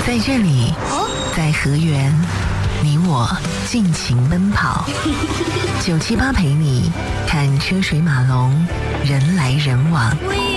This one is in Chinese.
在这里，在河源，你我尽情奔跑。978陪你看车水马龙，人来人往。